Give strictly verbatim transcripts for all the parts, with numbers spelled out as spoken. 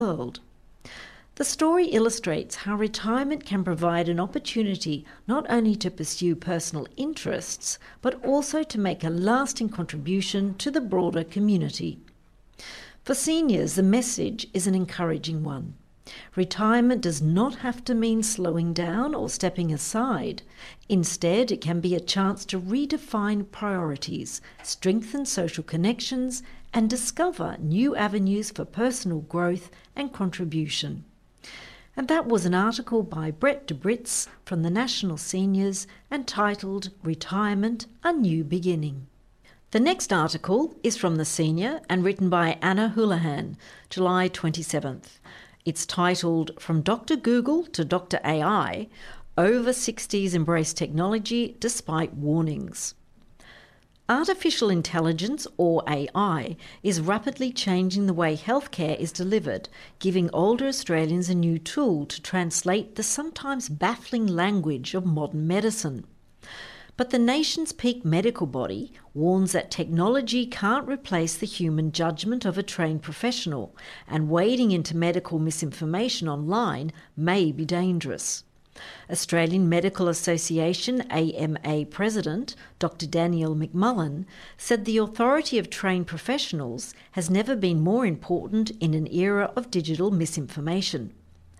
world. The story illustrates how retirement can provide an opportunity not only to pursue personal interests, but also to make a lasting contribution to the broader community. For seniors, the message is an encouraging one. Retirement does not have to mean slowing down or stepping aside. Instead, it can be a chance to redefine priorities, strengthen social connections, and discover new avenues for personal growth and contribution. And that was an article by Brett de Brits from the National Seniors entitled Retirement, a New Beginning. The next article is from The Senior and written by Anna Houlihan, July twenty-seventh. It's titled From Doctor Google to Doctor A I, Over sixties Embrace Technology Despite Warnings. Artificial intelligence, or A I, is rapidly changing the way healthcare is delivered, giving older Australians a new tool to translate the sometimes baffling language of modern medicine. But the nation's peak medical body warns that technology can't replace the human judgment of a trained professional, and wading into medical misinformation online may be dangerous. Australian Medical Association A M A President Doctor Daniel McMullen said the authority of trained professionals has never been more important in an era of digital misinformation.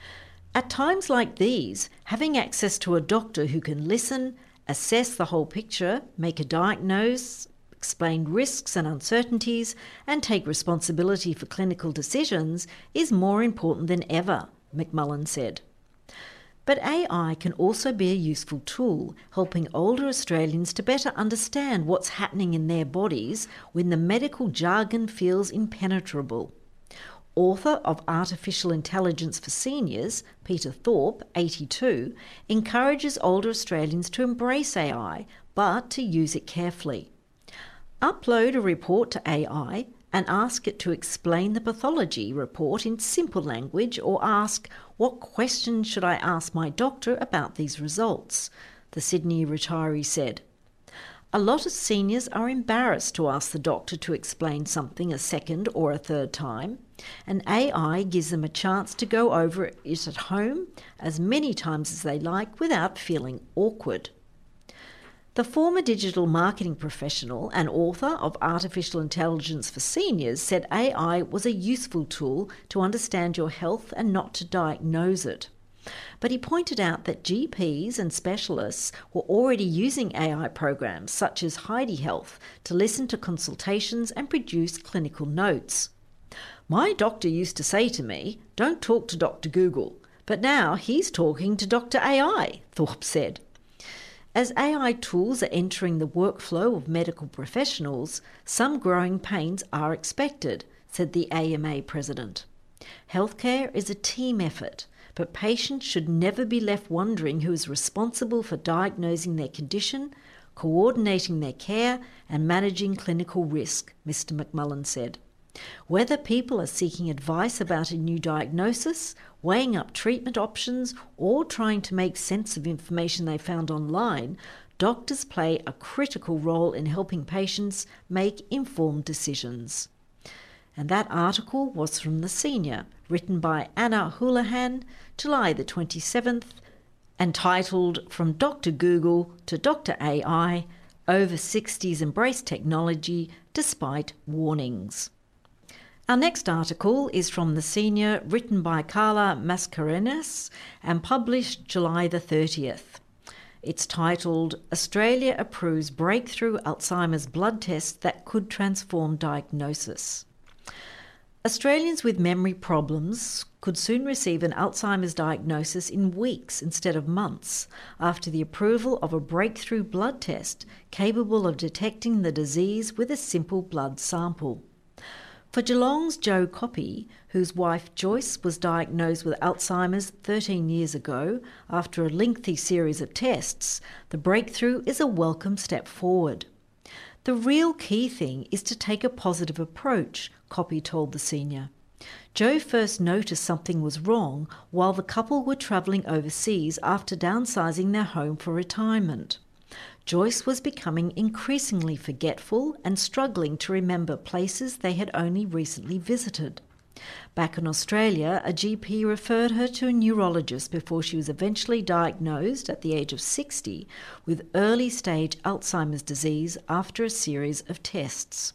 At times like these, having access to a doctor who can listen, assess the whole picture, make a diagnosis, explain risks and uncertainties, and take responsibility for clinical decisions is more important than ever, McMullen said. But A I can also be a useful tool, helping older Australians to better understand what's happening in their bodies when the medical jargon feels impenetrable. Author of Artificial Intelligence for Seniors, Peter Thorpe, eighty-two, encourages older Australians to embrace A I, but to use it carefully. Upload a report to A I and ask it to explain the pathology report in simple language, or ask, what questions should I ask my doctor about these results? The Sydney retiree said. A lot of seniors are embarrassed to ask the doctor to explain something a second or a third time, and A I gives them a chance to go over it at home as many times as they like without feeling awkward. The former digital marketing professional and author of Artificial Intelligence for Seniors said A I was a useful tool to understand your health and not to diagnose it. But he pointed out that G Ps and specialists were already using A I programs such as Heidi Health to listen to consultations and produce clinical notes. My doctor used to say to me, don't talk to Doctor Google, but now he's talking to Doctor A I, Thorpe said. As A I tools are entering the workflow of medical professionals, some growing pains are expected, said the A M A president. Healthcare is a team effort, but patients should never be left wondering who is responsible for diagnosing their condition, coordinating their care, and managing clinical risk, Mister McMullen said. Whether people are seeking advice about a new diagnosis, weighing up treatment options, or trying to make sense of information they found online, doctors play a critical role in helping patients make informed decisions. And that article was from The Senior, written by Anna Houlihan, July the twenty-seventh, and titled From Doctor Google to Doctor A I, Over sixties Embrace Technology Despite Warnings. Our next article is from The Senior, written by Carla Mascarenhas and published July the thirtieth. It's titled Australia Approves Breakthrough Alzheimer's Blood Test That Could Transform Diagnosis. Australians with memory problems could soon receive an Alzheimer's diagnosis in weeks instead of months after the approval of a breakthrough blood test capable of detecting the disease with a simple blood sample. For Geelong's Joe Coppy, whose wife Joyce was diagnosed with Alzheimer's thirteen years ago after a lengthy series of tests, the breakthrough is a welcome step forward. The real key thing is to take a positive approach, Coppy told The Senior. Joe first noticed something was wrong while the couple were travelling overseas after downsizing their home for retirement. Joyce was becoming increasingly forgetful and struggling to remember places they had only recently visited. Back in Australia, a G P referred her to a neurologist before she was eventually diagnosed at the age of sixty with early-stage Alzheimer's disease after a series of tests.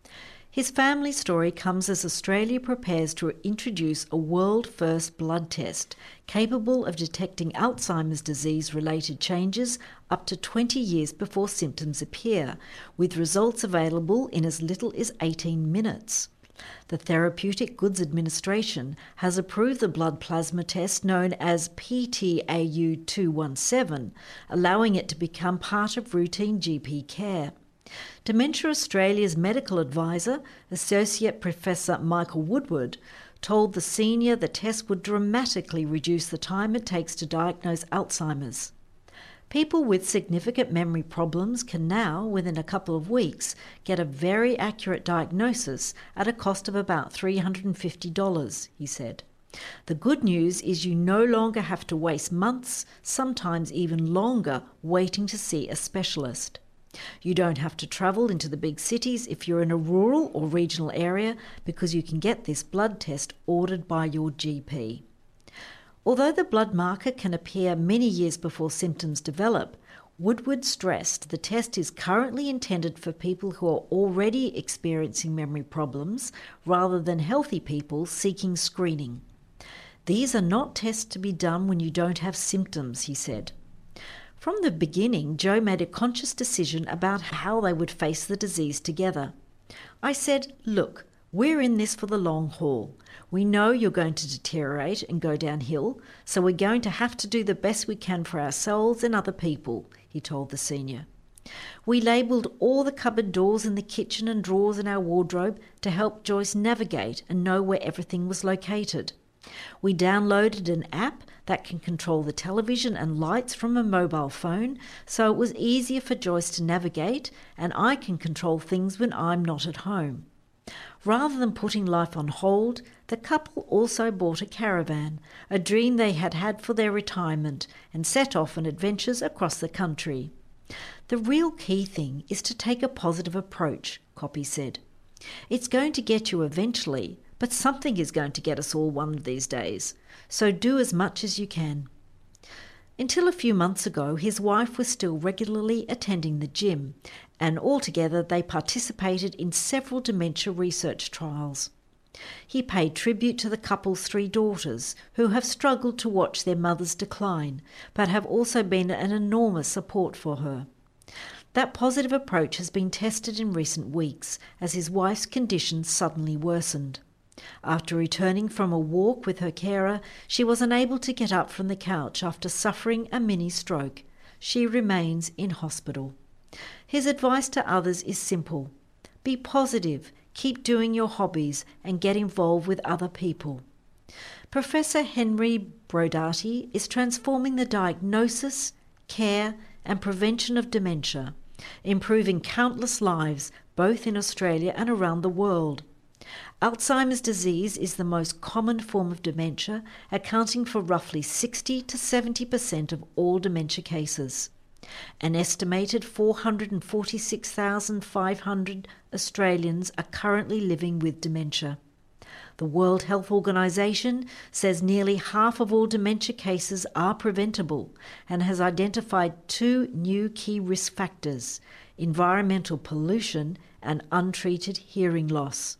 His family story comes as Australia prepares to introduce a world-first blood test capable of detecting Alzheimer's disease-related changes up to twenty years before symptoms appear, with results available in as little as eighteen minutes. The Therapeutic Goods Administration has approved the blood plasma test known as P T A U two one seven, allowing it to become part of routine G P care. Dementia Australia's medical advisor, Associate Professor Michael Woodward, told the senior the test would dramatically reduce the time it takes to diagnose Alzheimer's. People with significant memory problems can now, within a couple of weeks, get a very accurate diagnosis at a cost of about three hundred fifty dollars, he said. The good news is you no longer have to waste months, sometimes even longer, waiting to see a specialist. You don't have to travel into the big cities if you're in a rural or regional area because you can get this blood test ordered by your G P. Although the blood marker can appear many years before symptoms develop, Woodward stressed the test is currently intended for people who are already experiencing memory problems rather than healthy people seeking screening. These are not tests to be done when you don't have symptoms, he said. From the beginning, Joe made a conscious decision about how they would face the disease together. I said, look, we're in this for the long haul. We know you're going to deteriorate and go downhill, so we're going to have to do the best we can for ourselves and other people, he told the senior. We labelled all the cupboard doors in the kitchen and drawers in our wardrobe to help Joyce navigate and know where everything was located. We downloaded an app that can control the television and lights from a mobile phone, so it was easier for Joyce to navigate, and I can control things when I'm not at home. Rather than putting life on hold, the couple also bought a caravan, a dream they had had for their retirement, and set off on adventures across the country. The real key thing is to take a positive approach, Copy said. It's going to get you eventually, but something is going to get us all one of these days, so do as much as you can. Until a few months ago, his wife was still regularly attending the gym, and altogether they participated in several dementia research trials. He paid tribute to the couple's three daughters, who have struggled to watch their mother's decline, but have also been an enormous support for her. That positive approach has been tested in recent weeks, as his wife's condition suddenly worsened. After returning from a walk with her carer, she was unable to get up from the couch after suffering a mini stroke. She remains in hospital. His advice to others is simple. Be positive, keep doing your hobbies, and get involved with other people. Professor Henry Brodati is transforming the diagnosis, care, and prevention of dementia, improving countless lives both in Australia and around the world. Alzheimer's disease is the most common form of dementia, accounting for roughly sixty to seventy percent of all dementia cases. An estimated four hundred forty-six thousand five hundred Australians are currently living with dementia. The World Health Organization says nearly half of all dementia cases are preventable and has identified two new key risk factors: environmental pollution and untreated hearing loss.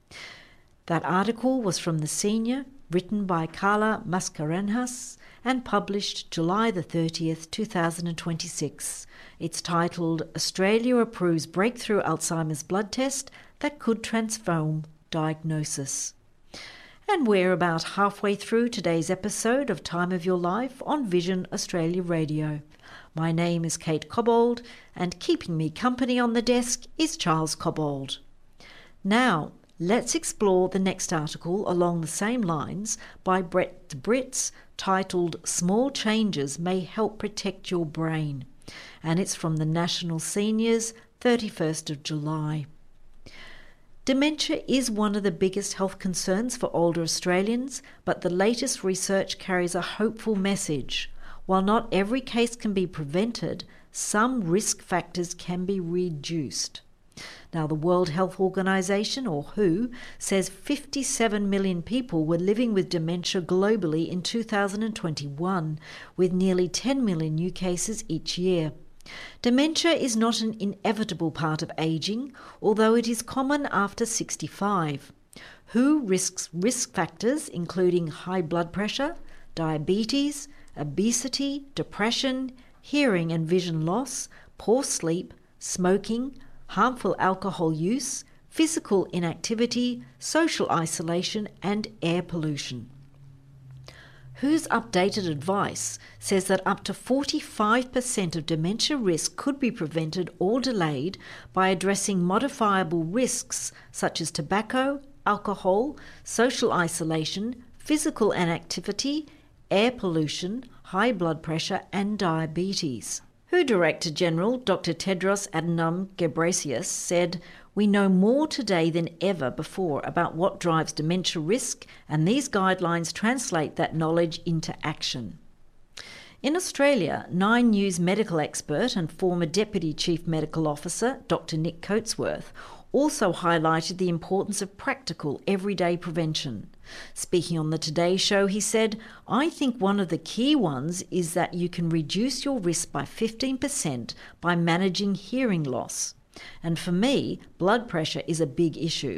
That article was from The Senior, written by Carla Mascarenhas and published July the thirtieth, two thousand twenty-six. It's titled Australia Approves Breakthrough Alzheimer's Blood Test That Could Transform Diagnosis. And we're about halfway through today's episode of Time of Your Life on Vision Australia Radio. My name is Kate Cobbold, and keeping me company on the desk is Charles Cobbold. Now, let's explore the next article along the same lines by Brett Britz, titled Small Changes May Help Protect Your Brain, and it's from the National Seniors, thirty-first of July. Dementia is one of the biggest health concerns for older Australians, but the latest research carries a hopeful message. While not every case can be prevented, some risk factors can be reduced. Now, the World Health Organization, or W H O, says fifty-seven million people were living with dementia globally in two thousand twenty-one, with nearly ten million new cases each year. Dementia is not an inevitable part of ageing, although it is common after sixty-five. W H O risks risk factors including high blood pressure, diabetes, obesity, depression, hearing and vision loss, poor sleep, smoking, harmful alcohol use, physical inactivity, social isolation, and air pollution. W H O's updated advice says that up to forty-five percent of dementia risk could be prevented or delayed by addressing modifiable risks such as tobacco, alcohol, social isolation, physical inactivity, air pollution, high blood pressure, and diabetes. W H O Director General Doctor Tedros Adhanom Ghebreyesus said, "We know more today than ever before about what drives dementia risk, and these guidelines translate that knowledge into action." In Australia, Nine News medical expert and former Deputy Chief Medical Officer Doctor Nick Coatsworth also highlighted the importance of practical, everyday prevention. Speaking on the Today Show, he said, "I think one of the key ones is that you can reduce your risk by fifteen percent by managing hearing loss. And for me, blood pressure is a big issue.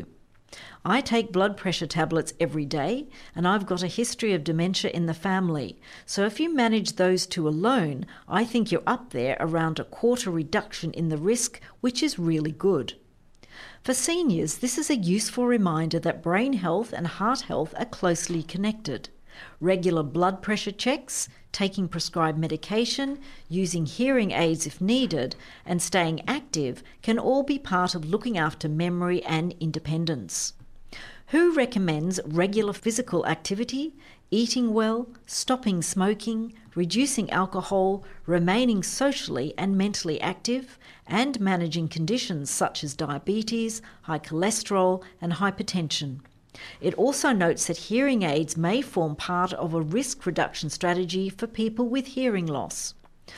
I take blood pressure tablets every day, and I've got a history of dementia in the family. So if you manage those two alone, I think you're up there around a quarter reduction in the risk, which is really good." For seniors, this is a useful reminder that brain health and heart health are closely connected. Regular blood pressure checks, taking prescribed medication, using hearing aids if needed, and staying active can all be part of looking after memory and independence. W H O recommends regular physical activity, eating well, stopping smoking, reducing alcohol, remaining socially and mentally active, and managing conditions such as diabetes, high cholesterol, and hypertension. It also notes that hearing aids may form part of a risk reduction strategy for people with hearing loss.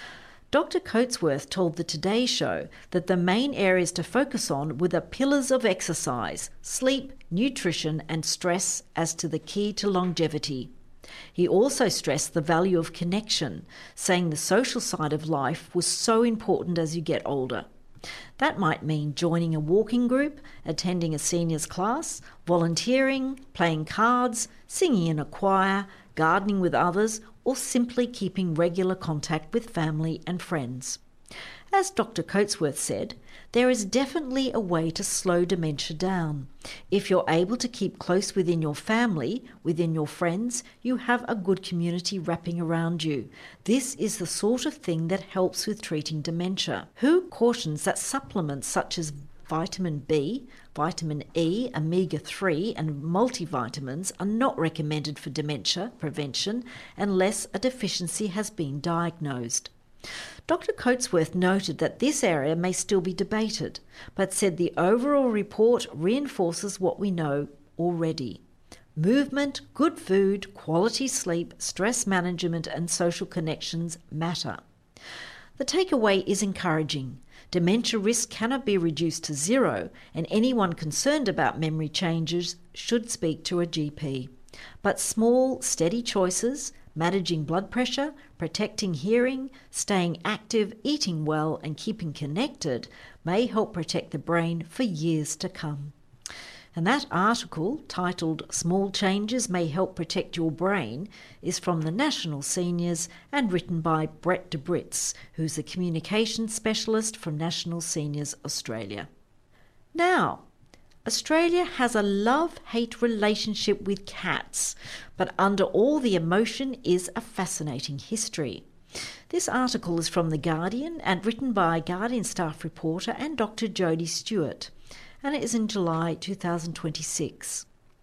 Doctor Coatsworth told the Today Show that the main areas to focus on were the pillars of exercise, sleep, nutrition, and stress as to the key to longevity. He also stressed the value of connection, saying the social side of life was so important as you get older. That might mean joining a walking group, attending a seniors class, volunteering, playing cards, singing in a choir, gardening with others, or simply keeping regular contact with family and friends. As Doctor Coatsworth said, there is definitely a way to slow dementia down. If you're able to keep close within your family, within your friends, you have a good community wrapping around you. This is the sort of thing that helps with treating dementia. W H O cautions that supplements such as vitamin B, vitamin E, omega three and multivitamins are not recommended for dementia prevention unless a deficiency has been diagnosed. Doctor Coatsworth noted that this area may still be debated, but said the overall report reinforces what we know already. Movement, good food, quality sleep, stress management and social connections matter. The takeaway is encouraging. Dementia risk cannot be reduced to zero, and anyone concerned about memory changes should speak to a G P. But small, steady choices, managing blood pressure, protecting hearing, staying active, eating well, and keeping connected may help protect the brain for years to come. And that article, titled "Small Changes May Help Protect Your Brain," is from the National Seniors and written by Brett de Brits, who's a communications specialist from National Seniors Australia. Now, Australia has a love-hate relationship with cats, but under all the emotion is a fascinating history. This article is from The Guardian and written by Guardian staff reporter and Doctor Jodie Stewart, and it is in July two thousand twenty-six.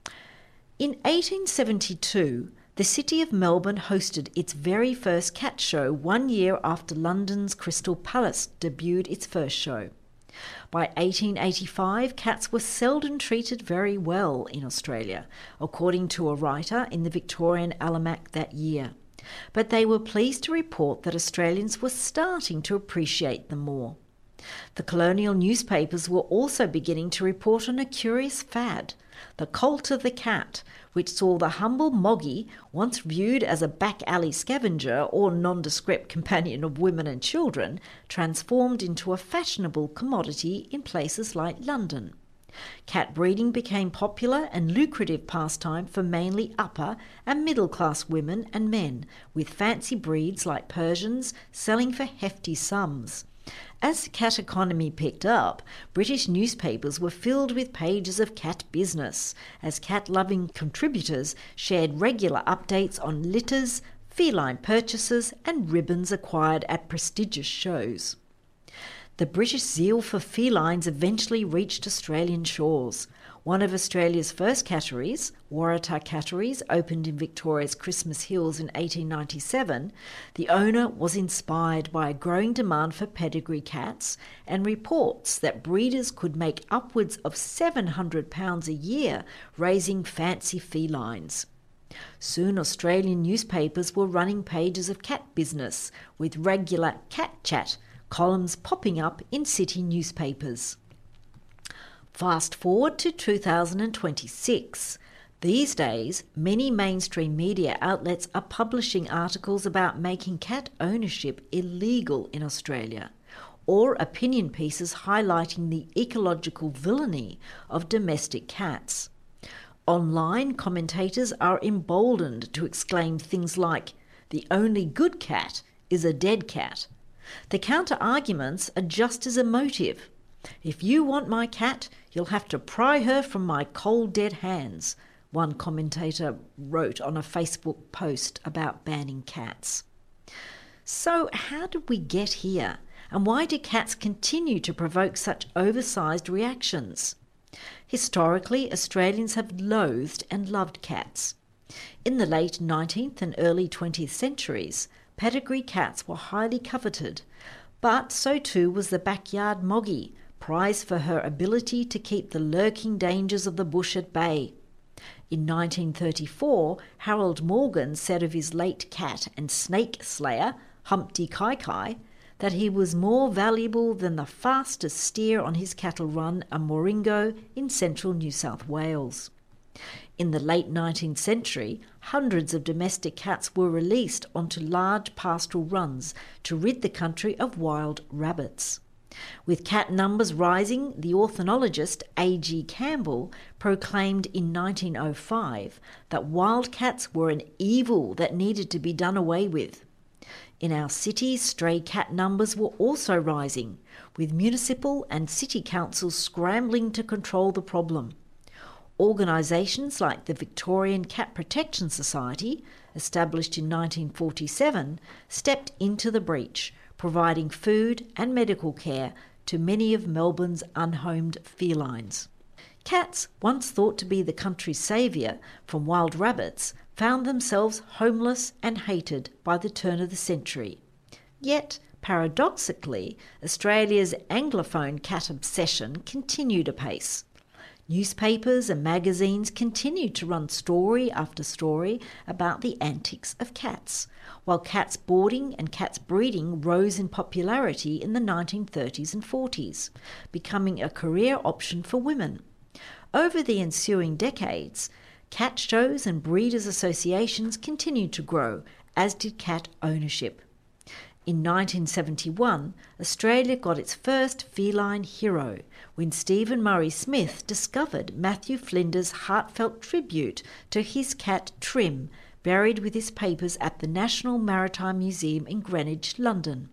In eighteen seventy-two, the city of Melbourne hosted its very first cat show one year after London's Crystal Palace debuted its first show. By eighteen eighty-five, cats were seldom treated very well in Australia, according to a writer in the Victorian Almanac that year. But they were pleased to report that Australians were starting to appreciate them more. The colonial newspapers were also beginning to report on a curious fad, the cult of the cat, which saw the humble Moggy, once viewed as a back-alley scavenger or nondescript companion of women and children, transformed into a fashionable commodity in places like London. Cat breeding became popular and lucrative pastime for mainly upper and middle-class women and men, with fancy breeds like Persians selling for hefty sums. As the cat economy picked up, British newspapers were filled with pages of cat business, as cat-loving contributors shared regular updates on litters, feline purchases, and ribbons acquired at prestigious shows. The British zeal for felines eventually reached Australian shores. One of Australia's first catteries, Waratah Catteries, opened in Victoria's Christmas Hills in eighteen ninety-seven. The owner was inspired by a growing demand for pedigree cats and reports that breeders could make upwards of seven hundred pounds a year raising fancy felines. Soon Australian newspapers were running pages of cat business, with regular cat chat columns popping up in city newspapers. Fast forward to two thousand twenty-six. These days, many mainstream media outlets are publishing articles about making cat ownership illegal in Australia, or opinion pieces highlighting the ecological villainy of domestic cats. Online commentators are emboldened to exclaim things like, "The only good cat is a dead cat." The counter-arguments are just as emotive. "If you want my cat, you'll have to pry her from my cold dead hands," one commentator wrote on a Facebook post about banning cats. So how did we get here? And why do cats continue to provoke such oversized reactions? Historically, Australians have loathed and loved cats. In the late nineteenth and early twentieth centuries, pedigree cats were highly coveted, but so too was the backyard Moggy, prized for her ability to keep the lurking dangers of the bush at bay. In nineteen thirty-four, Harold Morgan said of his late cat and snake slayer, Humpty Kai Kai, that he was more valuable than the fastest steer on his cattle run, a Moringo, in central New South Wales. In the late nineteenth century, hundreds of domestic cats were released onto large pastoral runs to rid the country of wild rabbits. With cat numbers rising, the ornithologist A G Campbell proclaimed in nineteen oh five that wild cats were an evil that needed to be done away with. In our cities, stray cat numbers were also rising, with municipal and city councils scrambling to control the problem. Organisations like the Victorian Cat Protection Society, established in nineteen forty-seven, stepped into the breach, providing food and medical care to many of Melbourne's unhomed felines. Cats, once thought to be the country's saviour from wild rabbits, found themselves homeless and hated by the turn of the century. Yet, paradoxically, Australia's Anglophone cat obsession continued apace. Newspapers and magazines continued to run story after story about the antics of cats, while cats boarding and cats breeding rose in popularity in the nineteen thirties and forties, becoming a career option for women. Over the ensuing decades, cat shows and breeders' associations continued to grow, as did cat ownership. In nineteen seventy-one, Australia got its first feline hero when Stephen Murray Smith discovered Matthew Flinders' heartfelt tribute to his cat Trim, buried with his papers at the National Maritime Museum in Greenwich, London.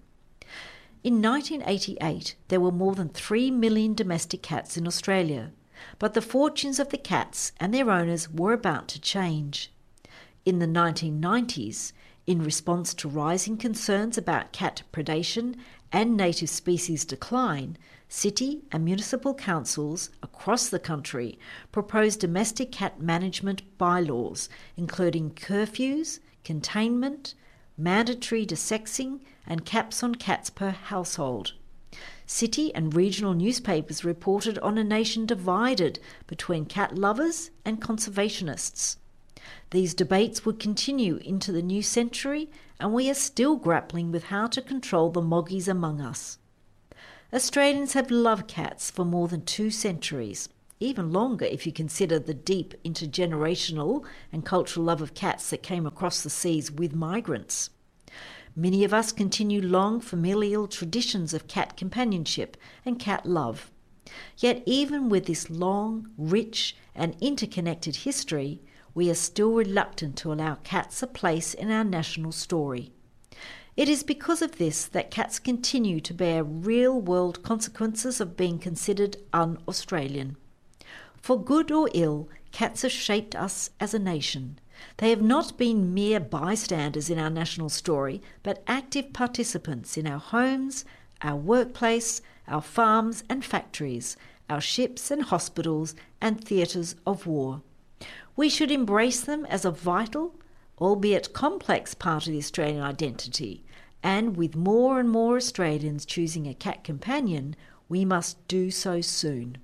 In nineteen eighty-eight, there were more than three million domestic cats in Australia, but the fortunes of the cats and their owners were about to change. In the nineteen nineties, in response to rising concerns about cat predation and native species decline, city and municipal councils across the country proposed domestic cat management bylaws, including curfews, containment, mandatory desexing, and caps on cats per household. City and regional newspapers reported on a nation divided between cat lovers and conservationists. These debates would continue into the new century, and we are still grappling with how to control the Moggies among us. Australians have loved cats for more than two centuries, even longer if you consider the deep intergenerational and cultural love of cats that came across the seas with migrants. Many of us continue long familial traditions of cat companionship and cat love. Yet even with this long, rich and interconnected history, we are still reluctant to allow cats a place in our national story. It is because of this that cats continue to bear real-world consequences of being considered un-Australian. For good or ill, cats have shaped us as a nation. They have not been mere bystanders in our national story, but active participants in our homes, our workplace, our farms and factories, our ships and hospitals and theatres of war. We should embrace them as a vital, albeit complex, part of the Australian identity, and with more and more Australians choosing a cat companion, we must do so soon.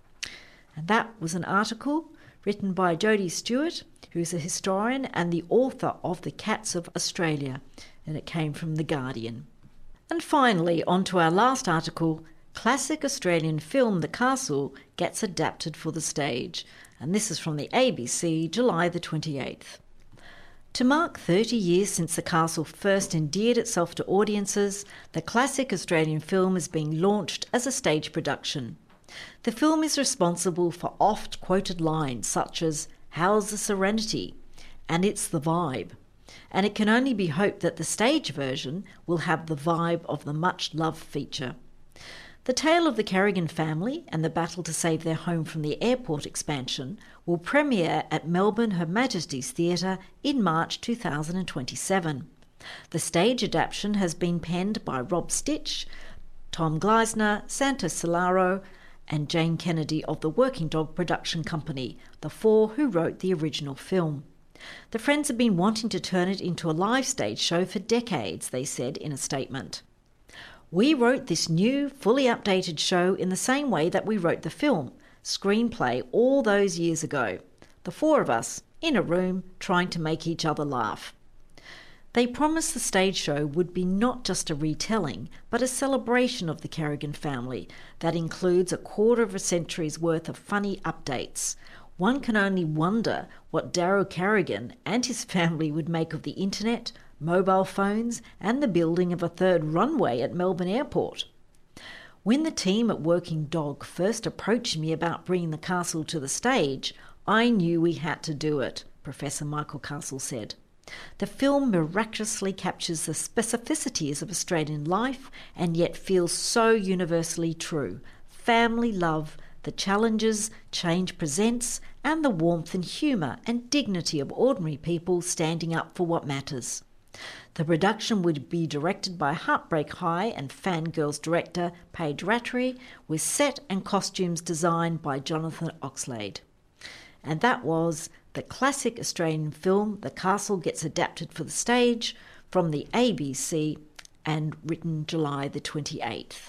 And that was an article written by Jodie Stewart, who is a historian and the author of The Cats of Australia, and it came from The Guardian. And finally, on to our last article, classic Australian film The Castle gets adapted for the stage, and this is from the A B C, July the twenty-eighth. To mark thirty years since The Castle first endeared itself to audiences, the classic Australian film is being launched as a stage production. The film is responsible for oft-quoted lines such as, "How's the Serenity?" and "It's the vibe." And it can only be hoped that the stage version will have the vibe of the much-loved feature. The tale of the Carrigan family and the battle to save their home from the airport expansion will premiere at Melbourne Her Majesty's Theatre in March two thousand twenty-seven. The stage adaptation has been penned by Rob Stitch, Tom Gleisner, Santos Solaro, and Jane Kennedy of the Working Dog Production Company, the four who wrote the original film. The Friends have been wanting to turn it into a live stage show for decades, they said in a statement. "We wrote this new, fully updated show in the same way that we wrote the film, screenplay all those years ago. The four of us, in a room, trying to make each other laugh." They promised the stage show would be not just a retelling, but a celebration of the Carrigan family that includes a quarter of a century's worth of funny updates. One can only wonder what Darryl Carrigan and his family would make of the internet, mobile phones, and the building of a third runway at Melbourne Airport. When the team at Working Dog first approached me about bringing The Castle to the stage, I knew we had to do it, Professor Michael Castle said. The film miraculously captures the specificities of Australian life and yet feels so universally true. Family love, the challenges change presents, and the warmth and humour and dignity of ordinary people standing up for what matters. The production would be directed by Heartbreak High and Fangirls director Paige Rattray, with set and costumes designed by Jonathan Oxlade. And that was the classic Australian film The Castle gets adapted for the stage from the A B C and written July the twenty-eighth.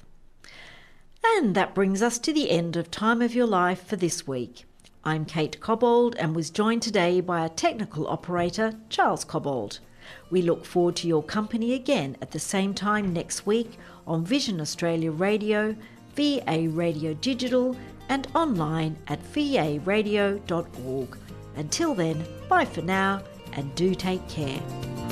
And that brings us to the end of Time of Your Life for this week. I'm Kate Cobbold and was joined today by our technical operator Charles Cobbold. We look forward to your company again at the same time next week on Vision Australia Radio, V A Radio Digital and online at v a radio dot org. Until then, bye for now and do take care.